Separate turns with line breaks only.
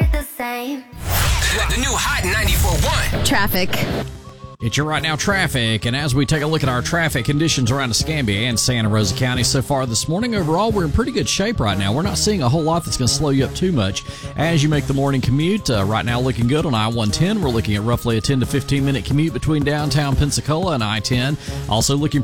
ain't the same.
The new Hot 94.1.
Traffic.
It's your Right Now traffic, and as we take a look at our traffic conditions around Escambia and Santa Rosa County so far this morning, overall, we're in pretty good shape right now. We're not seeing a whole lot that's going to slow you up too much as you make the morning commute. Right now, looking good on I-110. We're looking at roughly a 10 to 15-minute commute between downtown Pensacola and I-10. Also looking